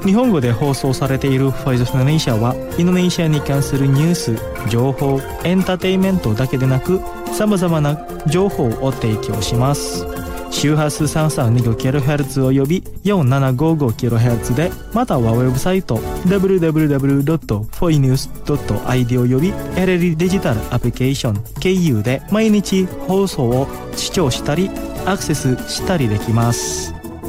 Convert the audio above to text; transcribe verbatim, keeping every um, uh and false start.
日本語で放送されているフォイスオブインドネシアはインドネシアに関するニュース、情報、エンターテインメントだけでなく様々な情報を提供します。周波数 さんさんにごキロヘルツ および よんななごごキロヘルツ で、またはウェブサイト ダブリューダブリューダブリュードットフォイニュースドットアイディー および エルエル デジタルアプリケーション ケーユー で毎日放送を視聴したりアクセスしたりできます。